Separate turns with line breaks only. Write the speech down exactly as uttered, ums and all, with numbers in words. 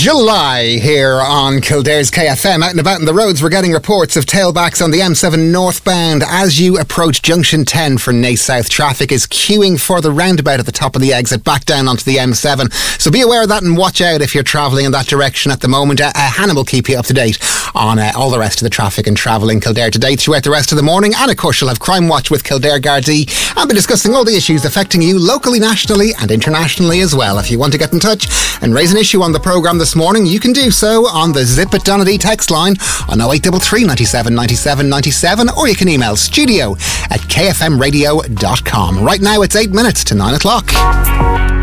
July here on Kildare's K F M. Out and about in the roads, we're getting reports of tailbacks on the M seven northbound as you approach Junction ten for Naas South. Traffic is queuing for the roundabout at the top of the exit back down onto the M seven. So be aware of that and watch out if you're travelling in that direction at the moment. Uh, uh, Hannah will keep you up to date on uh, all the rest of the traffic and travel in Kildare today throughout the rest of the morning. And of course, you'll have Crime Watch with Kildare Gardaí and be discussing all the issues affecting you locally, nationally and internationally as well. If you want to get in touch and raise an issue on the programme this morning, you can do so on the Zip It Donady text line on oh eight three three, nine seven, nine seven, nine seven, or you can email studio at k f m radio dot com. Right now it's eight minutes to nine o'clock.